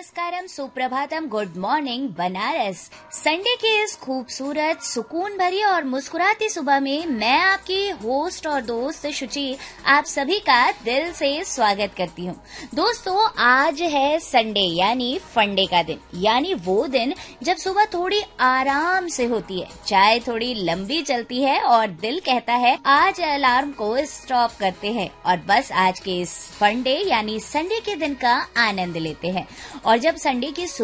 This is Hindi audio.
नमस्कारम, Suprabhatam, good morning Banaras. Sunday के इस खूबसूरत, सुकून भरी और मुस्कुराती सुबह में मैं आपकी होस्ट और दोस्त शुचि आप सभी का दिल से स्वागत करती हूँ। दोस्तों, आज है संडे यानी फंडे का दिन, यानी वो दिन जब सुबह थोड़ी आराम से होती है, चाय थोड़ी लंबी चलती है और दिल कहता है आज अलार्म को स्टॉप करते हैं और बस आज के इस फंडे यानी संडे के दिन का आनंद लेते हैं। और जब संडे की